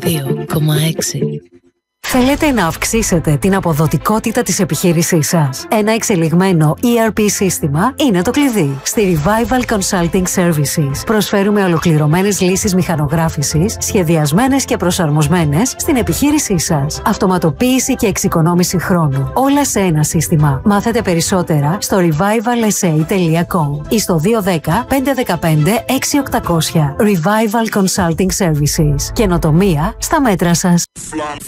2,6. Θέλετε να αυξήσετε την αποδοτικότητα της επιχείρησής σας? Ένα εξελιγμένο ERP σύστημα είναι το κλειδί. Στη Revival Consulting Services προσφέρουμε ολοκληρωμένες λύσεις μηχανογράφησης, σχεδιασμένες και προσαρμοσμένες στην επιχείρησή σας. Αυτοματοποίηση και εξοικονόμηση χρόνου. Όλα σε ένα σύστημα. Μάθετε περισσότερα στο revivalsa.com ή στο 210 515 6800. Revival Consulting Services. Καινοτομία στα μέτρα σας.